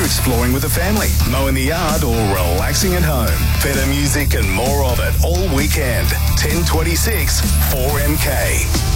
you're exploring with a family, mowing the yard or relaxing at home. Better music and more of it all weekend. 1026 4MK.